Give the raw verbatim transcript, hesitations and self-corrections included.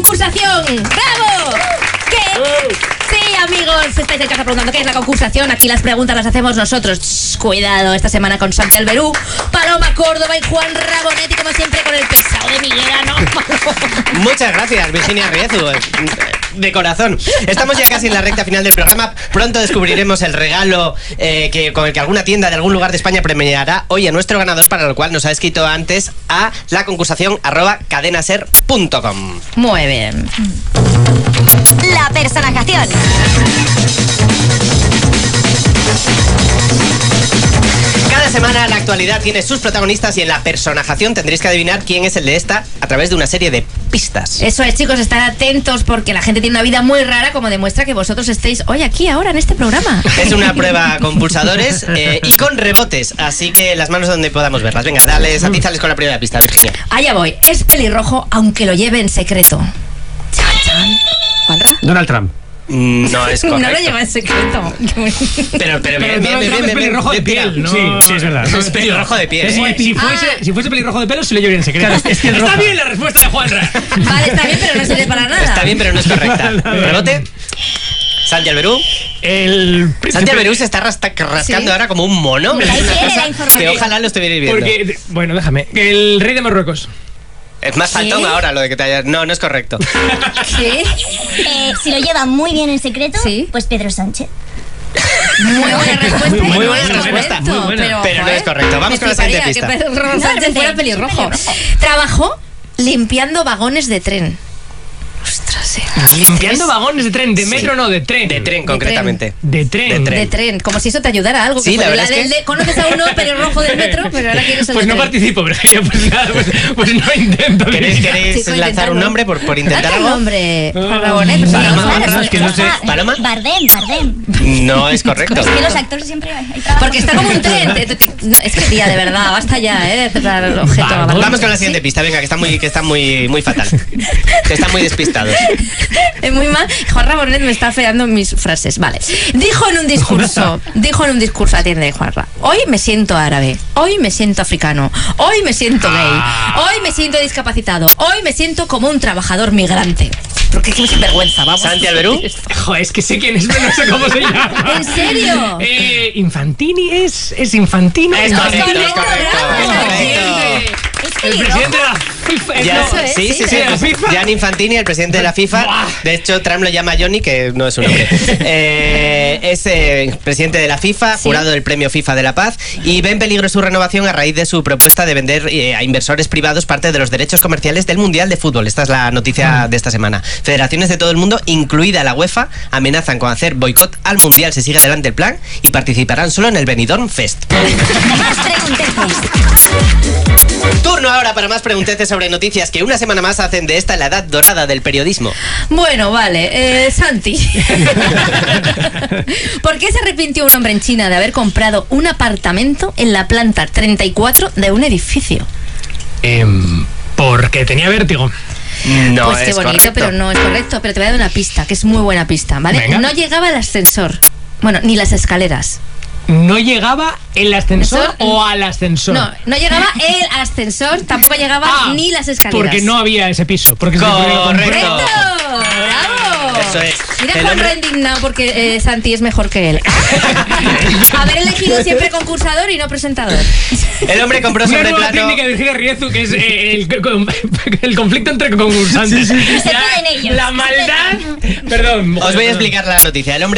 concursación. ¡Bravo! ¿Qué? Sí, amigos, estáis en casa preguntando qué es la concursación. Aquí las preguntas las hacemos nosotros. Shh, cuidado, esta semana con Santi Alberú, Paloma Córdoba y Juan Rabonetti, como siempre, con el pesado de Miguel, ¿no? Muchas gracias, Virginia Riezu. De corazón. Estamos ya casi en la recta final del programa. Pronto descubriremos el regalo eh, que, con el que alguna tienda de algún lugar de España premiará hoy a nuestro ganador, para lo cual nos ha escrito antes a la concursación arroba cadenaser punto com. Muy bien. La personajación. Cada semana la actualidad tiene sus protagonistas y en la personajación tendréis que adivinar quién es el de esta a través de una serie de pistas. Eso es, chicos, estar atentos porque la gente tiene una vida muy rara, como demuestra que vosotros estéis hoy aquí, ahora, en este programa. Es una prueba con pulsadores eh, y con rebotes, así que las manos donde podamos verlas. Venga, dale, atízales con la primera pista, Virginia. Allá voy. Es pelirrojo, aunque lo lleve en secreto. Chan, chan. ¿Juanra? Donald Trump. No es correcto. No lo lleva en secreto. Pero, pero, Pero bien, bien, bien, bien, es bien, pelirrojo de bien, piel, bien, ¿no? Sí, Sí, es verdad. es pelirrojo de piel. Si, ¿eh? si fuese, Ah. si fuese pelirrojo de pelo, se le llevaría en secreto. Claro, es que Está roja. bien la respuesta de Juanra. Vale, está bien, pero no sirve para nada. Está bien, pero no es correcta. ¿Rebote? Santi Alberú. El Santi Alberú se está rasta- rascando Sí. ahora como un mono. Ahí Es una viene cosa la información. que ojalá lo estuvierais viendo. Porque, bueno, déjame. El rey de Marruecos. Es más faltón ¿Qué? ahora lo de que te hayas... No, no es correcto. ¿Qué? Eh, si lo lleva muy bien en secreto, Sí. pues Pedro Sánchez. Muy buena respuesta. Muy- muy no buena es respuesta, correcto, muy buena. Pero, Pero no joder, es correcto. Vamos me con la siguiente fliparía pista. que Pedro No, Sánchez no fuera sé, pelirrojo. soy pelirrojo. Trabajó limpiando vagones de tren. Ostras, eh. Limpiando vagones de tren. De metro, no, de tren. De tren, concretamente. De tren. De tren. De tren, como si eso te ayudara a algo. Sí, que la fue verdad la es del que- de- conoces a uno pelirrojo del metro, pero ahora quieres el Pues de no tren. participo, Virginia. Pues nada, pues, pues no intento. ¿Queréis, queréis Chico, lanzar intentando. un nombre por, por intentar Lanza el algo? nombre, Juan Ah, Rabonet, pues Paloma, no, Paloma, no, es que no sé. Ah, ¿Paloma? Bardem, Bardem. No es correcto. Es que los actores siempre hay trabajo. Porque está como un tren. te- te- te- no, es que tía, de verdad, basta ya, eh, de cerrar el objeto. Vamos. Vamos con la siguiente pista, venga, que está muy, que está muy, muy fatal. Que están muy despistados. Es muy mal. Juan Rabonet me está feando mis frases. Vale. Dijo en un discurso, dijo en un discurso, atiende, Juanra. Hoy me siento árabe. Hoy me siento africano. Hoy me siento gay. Hoy me siento discapacitado. Hoy me siento como un trabajador migrante. Pero qué, qué sinvergüenza, vamos. Santi Alberú. Joder, es que sé quién es, pero no sé cómo se llama. ¿En serio? Eh, Infantini es. Es Infantino. Es No, correcto, es correcto, correcto. bravo. Es correcto. Es El pelirrojo. presidente de la FIFA. Ya- no, Eso es, sí, sí, sí, sí. de la FIFA. Gianni Infantini, el presidente de la FIFA. Buah. De hecho, Trump lo llama Johnny, que no es su nombre. Eh, es eh, presidente de la FIFA, Sí. jurado del premio FIFA de la Paz, y ve en peligro su renovación a raíz de su propuesta de vender eh, a inversores privados parte de los derechos comerciales del Mundial de Fútbol. Esta es la noticia de esta semana. Federaciones de todo el mundo, incluida la UEFA, amenazan con hacer boicot al Mundial si sigue adelante el plan y participarán solo en el Benidorm Fest. Más preguntas. Turno ahora para más preguntetes sobre noticias que una semana más hacen de esta la edad dorada del periodismo. Bueno, vale. Eh, Santi. ¿Por qué se arrepintió un hombre en China de haber comprado un apartamento en la planta treinta y cuatro de un edificio? Em, porque tenía vértigo. No pues qué es bonito, correcto. pero no es correcto. Pero te voy a dar una pista, que es muy buena pista, ¿vale? Venga. No llegaba el ascensor. Bueno, ni las escaleras. No llegaba el ascensor Ascensor, o al ascensor. No, no llegaba el ascensor, tampoco llegaba Ah, ni las escaleras. Porque no había ese piso. Porque se Correcto. lo compré. ¡Correcto! ¡Bravo! Eso es. Mira El Juanra hombre- indignado porque eh, Santi es mejor que él. Haber elegido siempre concursador y no presentador. El hombre compró Una sobre nueva plano. técnica de Virginia Riezu, que es eh, el, con- el conflicto entre concursantes. Se queden ellos. La maldad. Perdón. Os voy a explicar la noticia. El hombre